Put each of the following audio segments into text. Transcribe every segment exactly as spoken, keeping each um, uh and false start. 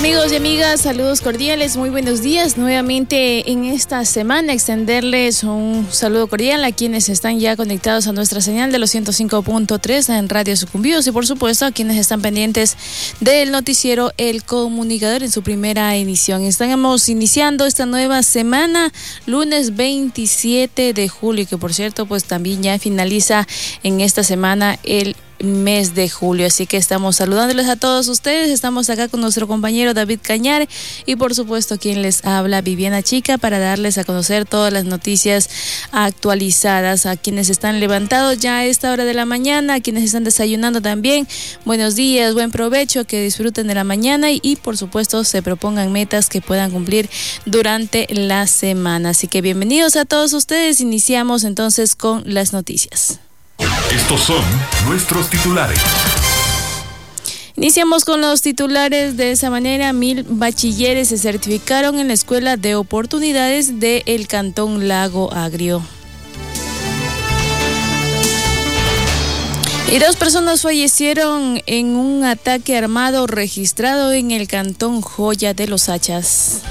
Amigos y amigas, saludos cordiales, muy buenos días. Nuevamente en esta semana extenderles un saludo cordial a quienes están ya conectados a nuestra señal de los ciento cinco punto tres en Radio Sucumbíos y por supuesto a quienes están pendientes del noticiero El Comunicador en su primera emisión. Estamos iniciando esta nueva semana, lunes veintisiete de julio, que por cierto pues también ya finaliza en esta semana el mes de julio, así que estamos saludándoles a todos ustedes. Estamos acá con nuestro compañero David Cañar y por supuesto quien les habla, Viviana Chica, para darles a conocer todas las noticias actualizadas. A quienes están levantados ya a esta hora de la mañana, a quienes están desayunando también, buenos días, buen provecho, que disfruten de la mañana y, y por supuesto se propongan metas que puedan cumplir durante la semana. Así que bienvenidos a todos ustedes. Iniciamos entonces con las noticias. Estos son nuestros titulares. Iniciamos con los titulares de esa manera. Mil bachilleres se certificaron en la Escuela de Oportunidades del Cantón Lago Agrio. Y dos personas fallecieron en un ataque armado registrado en el Cantón Joya de los Hachas.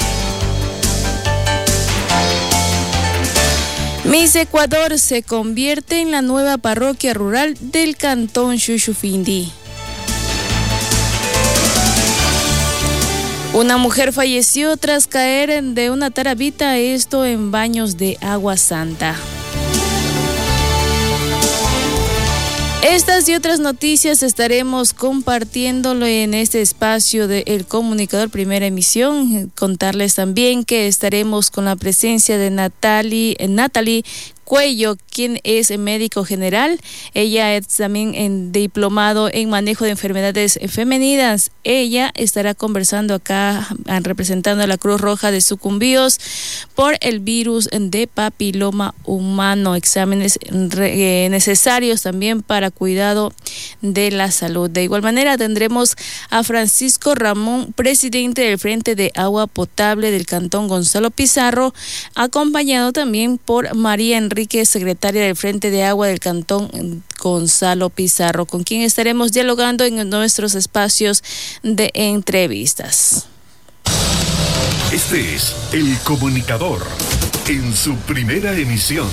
Miss Ecuador se convierte en la nueva parroquia rural del Cantón Xuxufindi. Una mujer falleció tras caer de una tarabita, esto en Baños de Agua Santa. Estas y otras noticias estaremos compartiéndolo en este espacio de El Comunicador Primera Emisión. Contarles también que estaremos con la presencia de Natalie, Natalie Cuello, quien es médico general. Ella es también en diplomado en manejo de enfermedades femeninas. Ella estará conversando acá, representando a la Cruz Roja de Sucumbíos por el virus de papiloma humano. Exámenes re, eh, necesarios también para cuidado de la salud. De igual manera tendremos a Francisco Ramón, presidente del Frente de Agua Potable del Cantón Gonzalo Pizarro, acompañado también por María Enrique, secretaria del Frente de Agua del Cantón Gonzalo Pizarro, con quien estaremos dialogando en nuestros espacios de entrevistas. Este es El Comunicador en su primera emisión.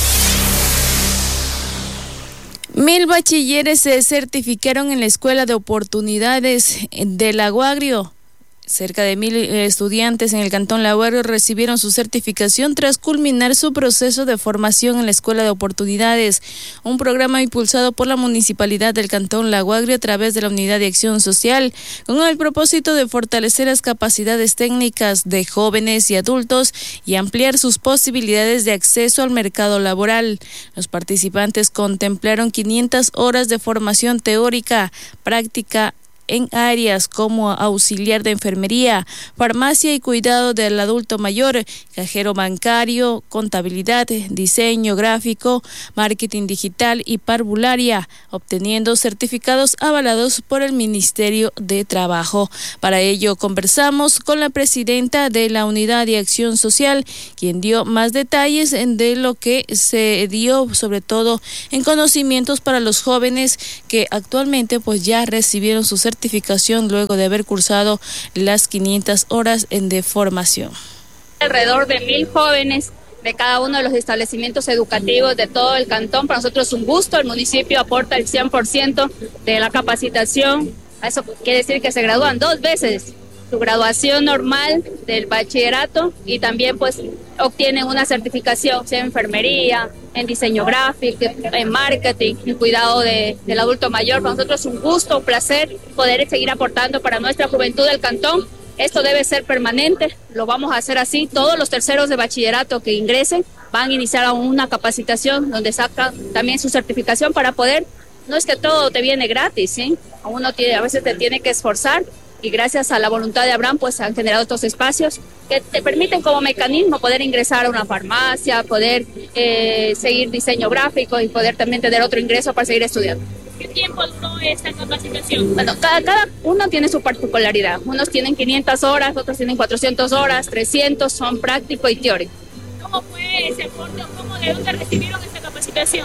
Mil bachilleres se certificaron en la Escuela de Oportunidades del Lago Agrio. Cerca de mil estudiantes en el Cantón Lago Agrio recibieron su certificación tras culminar su proceso de formación en la Escuela de Oportunidades, un programa impulsado por la Municipalidad del Cantón Lago Agrio a través de la Unidad de Acción Social, con el propósito de fortalecer las capacidades técnicas de jóvenes y adultos y ampliar sus posibilidades de acceso al mercado laboral. Los participantes contemplaron quinientas horas de formación teórica, práctica, en áreas como auxiliar de enfermería, farmacia y cuidado del adulto mayor, cajero bancario, contabilidad, diseño gráfico, marketing digital y parvularia, obteniendo certificados avalados por el Ministerio de Trabajo. Para ello conversamos con la presidenta de la Unidad de Acción Social, quien dio más detalles de lo que se dio, sobre todo en conocimientos para los jóvenes que actualmente pues ya recibieron su certificación certificación luego de haber cursado las quinientas horas de formación. Alrededor de mil jóvenes de cada uno de los establecimientos educativos de todo el cantón. Para nosotros es un gusto, el municipio aporta el cien por ciento de la capacitación. Eso quiere decir que se gradúan dos veces, su graduación normal del bachillerato y también pues obtienen una certificación, sea en enfermería, en diseño gráfico, en marketing, en cuidado de, del adulto mayor. Para nosotros es un gusto, un placer poder seguir aportando para nuestra juventud del cantón. Esto debe ser permanente, lo vamos a hacer así. Todos los terceros de bachillerato que ingresen van a iniciar una capacitación donde sacan también su certificación para poder, no es que todo te viene gratis, ¿sí? Uno tiene, a veces te tiene que esforzar. Y gracias a la voluntad de Abraham, pues han generado estos espacios que te permiten como mecanismo poder ingresar a una farmacia, poder eh, seguir diseño gráfico y poder también tener otro ingreso para seguir estudiando. ¿Qué tiempo duró esta capacitación? Bueno, cada, cada uno tiene su particularidad. Unos tienen quinientas horas, otros tienen cuatrocientas horas, trescientas, son práctico y teórico. ¿Cómo fue ese aporte o cómo, de dónde recibieron esta capacitación?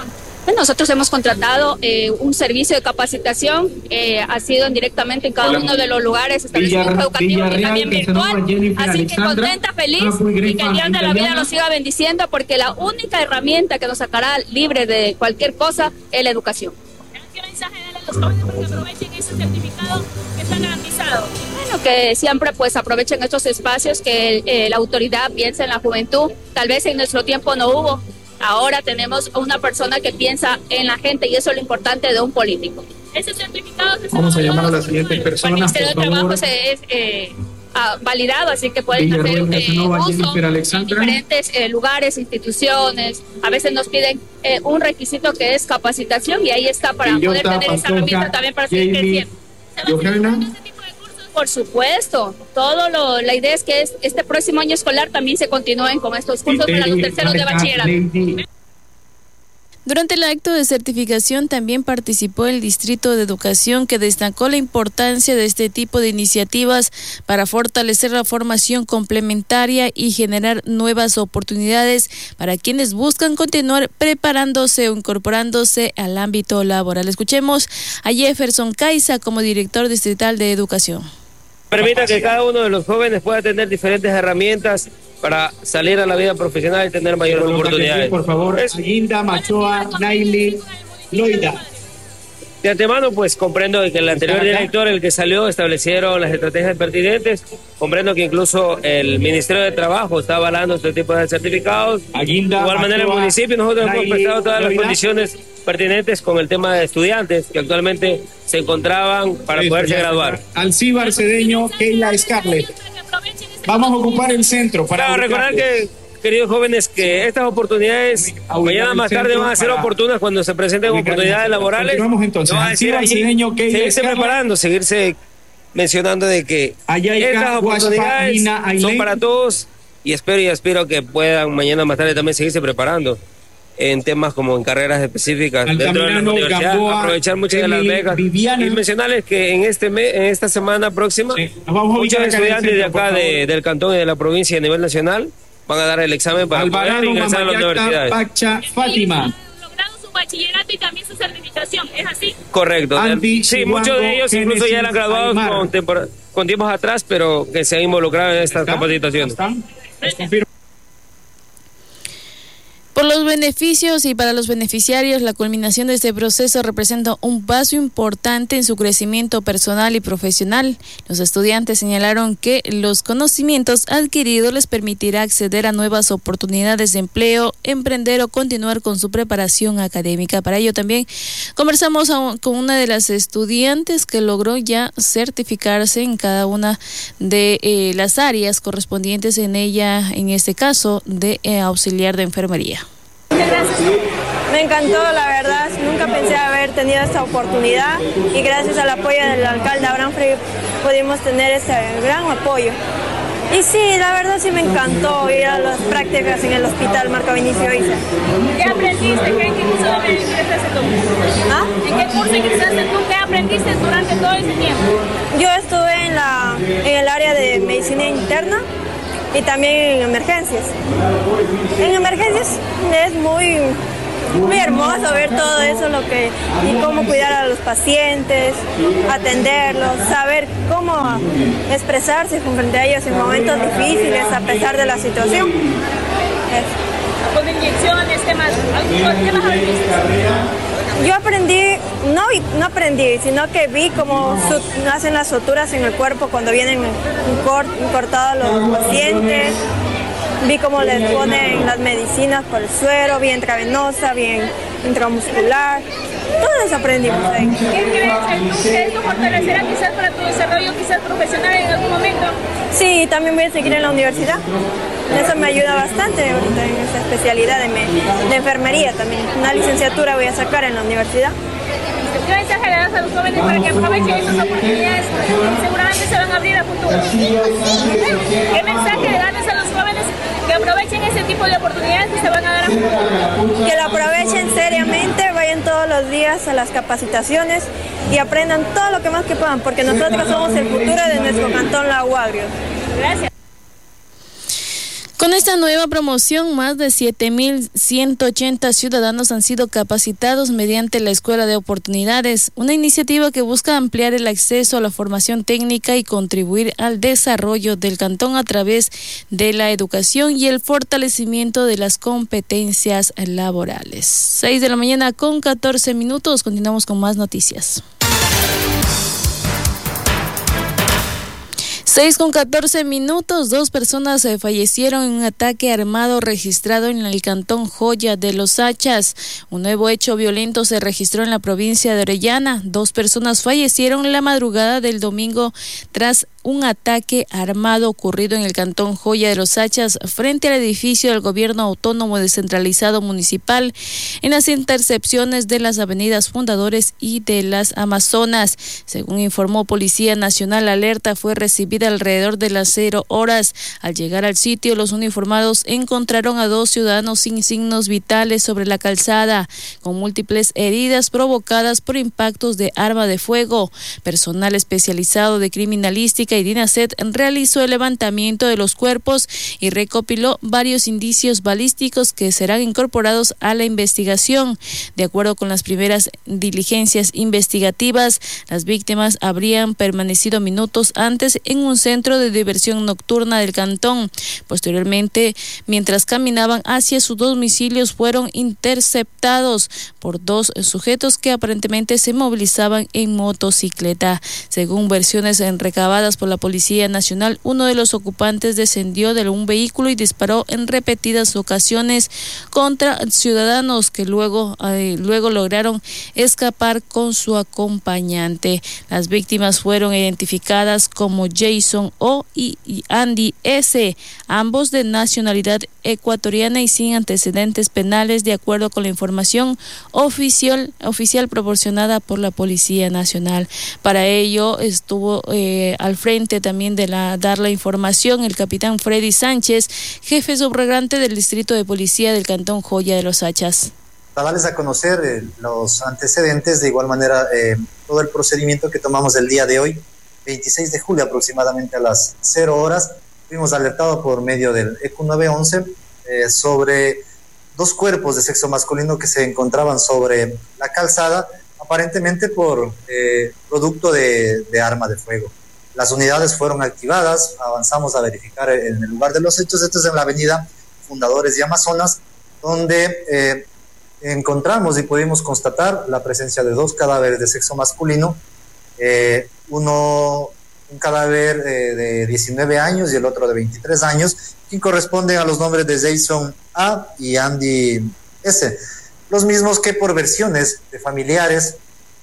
Nosotros hemos contratado eh, un servicio de capacitación, eh, ha sido indirectamente en cada Hola. uno de los lugares, establecimientos educativos y también virtual, así que contenta, feliz y que el Dios de la vida nos siga bendiciendo, porque la única herramienta que nos sacará libre de cualquier cosa es la educación. ¿Qué mensaje darle a los jóvenes para que aprovechen ese certificado que está garantizado? Bueno, que siempre pues aprovechen estos espacios, que eh, la autoridad piense en la juventud, tal vez en nuestro tiempo no hubo. Ahora tenemos una persona que piensa en la gente y eso es lo importante de un político. Ese certificado que se Vamos a llamar a las siguientes personas, el Ministerio de por favor. Trabajo se es eh, ah, validado, así que pueden hacer eh, uso en diferentes eh, lugares, instituciones. A veces nos piden eh, un requisito que es capacitación y ahí está para Villota, poder tener esa herramienta también para seguir creciendo. Por supuesto, todo lo, la idea es que es, este próximo año escolar también se continúen con estos cursos para los terceros de bachillerato. Durante el acto de certificación también participó el Distrito de Educación, que destacó la importancia de este tipo de iniciativas para fortalecer la formación complementaria y generar nuevas oportunidades para quienes buscan continuar preparándose o incorporándose al ámbito laboral. Escuchemos a Jefferson Caiza como director distrital de Educación. Permita que cada uno de los jóvenes pueda tener diferentes herramientas para salir a la vida profesional y tener mayores oportunidades. Por favor, Aguinda, Machoa, Naili, Loida. De antemano, pues comprendo que el anterior director, el que salió, establecieron las estrategias pertinentes. Comprendo que incluso el Ministerio de Trabajo está avalando este tipo de certificados. Aguinda, de igual manera, Machoa, el municipio, nosotros Naili, hemos prestado todas Loida. las condiciones pertinentes con el tema de estudiantes que actualmente se encontraban para Eso, poderse graduar. Alcibar Cedeño, Keila Scarlett. Vamos a ocupar el centro para claro, recordar que, queridos jóvenes, que estas oportunidades mañana más tarde van a ser oportunas cuando se presenten oportunidades laborales. Vamos entonces. No, decir allí, Cedeño, seguirse preparando, seguirse mencionando de que estas oportunidades son para todos y espero y aspiro que puedan mañana más tarde también seguirse preparando en temas como en carreras específicas dentro de la universidad, Gamboa, aprovechar muchas Emily, de las becas Viviana. Y mencionarles que en este mes, en esta semana próxima, sí. muchos estudiantes de acá de, del cantón y de la provincia a nivel nacional van a dar el examen para Alvarado, poder ingresar Mamayacta, a las universidades. Pacha, Fátima. Han logrado su bachillerato y también su certificación, ¿es así? Correcto. Andy, sí, Chihuango, muchos de ellos incluso Genesis, ya eran graduados con, tempor- con tiempos atrás, pero que se han involucrado en estas capacitaciones. Por los beneficios y para los beneficiarios, la culminación de este proceso representa un paso importante en su crecimiento personal y profesional. Los estudiantes señalaron que los conocimientos adquiridos les permitirá acceder a nuevas oportunidades de empleo, emprender o continuar con su preparación académica. Para ello también conversamos a, con una de las estudiantes que logró ya certificarse en cada una de eh, las áreas correspondientes en ella, en este caso de eh, auxiliar de enfermería. Me encantó, la verdad, nunca pensé haber tenido esta oportunidad y gracias al apoyo del alcalde Abraham Frei pudimos tener ese gran apoyo. Y sí, la verdad sí me encantó ir a las prácticas en el hospital Marco Vinicio Isa. ¿Qué aprendiste? ¿Qué curso ingresaste tú? ¿Ah? ¿En qué curso ingresaste tú? ¿Qué aprendiste durante todo ese tiempo? Yo estuve en, la, en el área de medicina interna y también en emergencias. En emergencias es muy, muy hermoso ver todo eso, lo que y cómo cuidar a los pacientes, atenderlos, saber cómo expresarse frente a ellos en momentos difíciles a pesar de la situación. Eso. Con inyecciones, ¿qué más? ¿Qué más aprendiste? Yo aprendí, no, no aprendí, sino que vi cómo su, hacen las suturas en el cuerpo cuando vienen cortados los pacientes, vi cómo les ponen las medicinas por el suero, vía intravenosa, bien intramuscular, todo eso aprendimos ahí. ¿Qué crees que esto fortalecerá quizás para tu desarrollo quizás profesional en algún momento? Sí, también voy a seguir en la universidad. Eso me ayuda bastante ahorita en esta especialidad de, me, de enfermería también. Una licenciatura voy a sacar en la universidad. ¿Qué mensaje le das a los jóvenes para que aprovechen estas oportunidades que seguramente se van a abrir a futuro? ¿Qué mensaje le das a los jóvenes que aprovechen ese tipo de oportunidades que se van a dar a futuro? Que lo aprovechen seriamente, vayan todos los días a las capacitaciones y aprendan todo lo que más que puedan, porque nosotros somos el futuro de nuestro cantón Lago Agrio. Gracias. Con esta nueva promoción, más de siete mil ciento ochenta ciudadanos han sido capacitados mediante la Escuela de Oportunidades, una iniciativa que busca ampliar el acceso a la formación técnica y contribuir al desarrollo del cantón a través de la educación y el fortalecimiento de las competencias laborales. seis de la mañana con catorce minutos, continuamos con más noticias. seis con catorce minutos, dos personas eh, fallecieron en un ataque armado registrado en el cantón Joya de los Hachas. Un nuevo hecho violento se registró en la provincia de Orellana. Dos personas fallecieron la madrugada del domingo tras un ataque armado ocurrido en el cantón Joya de los Hachas frente al edificio del Gobierno Autónomo Descentralizado Municipal en las intercepciones de las avenidas Fundadores y de las Amazonas. Según informó Policía Nacional, la alerta fue recibida alrededor de las cero horas. Al llegar al sitio, los uniformados encontraron a dos ciudadanos sin signos vitales sobre la calzada, con múltiples heridas provocadas por impactos de arma de fuego. Personal especializado de criminalística y DINASET realizó el levantamiento de los cuerpos y recopiló varios indicios balísticos que serán incorporados a la investigación. De acuerdo con las primeras diligencias investigativas, las víctimas habrían permanecido minutos antes en un centro de diversión nocturna del cantón. Posteriormente, mientras caminaban hacia sus domicilios, fueron interceptados por dos sujetos que aparentemente se movilizaban en motocicleta. Según versiones recabadas por la Policía Nacional, uno de los ocupantes descendió de un vehículo y disparó en repetidas ocasiones contra ciudadanos que luego, eh, luego lograron escapar con su acompañante. Las víctimas fueron identificadas como Jason O y Andy S., ambos de nacionalidad ecuatoriana y sin antecedentes penales, de acuerdo con la información oficial, oficial proporcionada por la Policía Nacional. Para ello estuvo eh, al frente también de la dar la información el capitán Freddy Sánchez, jefe subrogante del Distrito de Policía del Cantón Joya de los Hachas. Para darles a conocer eh, los antecedentes, de igual manera eh, todo el procedimiento que tomamos el día de hoy, veintiséis de julio aproximadamente a las cero horas, fuimos alertados por medio del E Q nueve once eh, sobre dos cuerpos de sexo masculino que se encontraban sobre la calzada, aparentemente por eh, producto de, de arma de fuego. Las unidades fueron activadas, avanzamos a verificar en el lugar de los hechos. Esto es en la avenida Fundadores y Amazonas, donde eh, encontramos y pudimos constatar la presencia de dos cadáveres de sexo masculino, eh, uno, un cadáver eh, de diecinueve años y el otro de veintitrés años, que corresponden a los nombres de Jason A y Andy S., los mismos que por versiones de familiares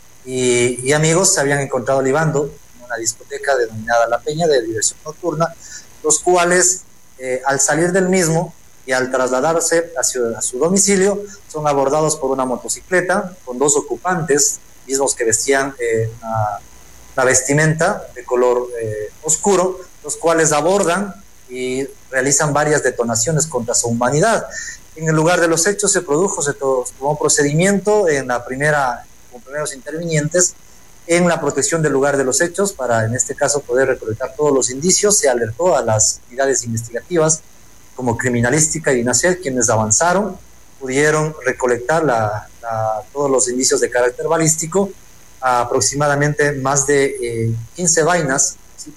y, y amigos se habían encontrado libando en una discoteca denominada La Peña de diversión nocturna, los cuales eh, al salir del mismo y al trasladarse a su, a su domicilio son abordados por una motocicleta con dos ocupantes, mismos que vestían eh, una, una vestimenta de color eh, oscuro, los cuales abordan y realizan varias detonaciones contra su humanidad. En el lugar de los hechos se produjo, se tomó procedimiento en la primera, con primeros intervinientes, en la protección del lugar de los hechos para, en este caso, poder recolectar todos los indicios. Se alertó a las unidades investigativas como criminalística y DINASET, quienes avanzaron, pudieron recolectar la, la, todos los indicios de carácter balístico, aproximadamente más de eh, quince vainas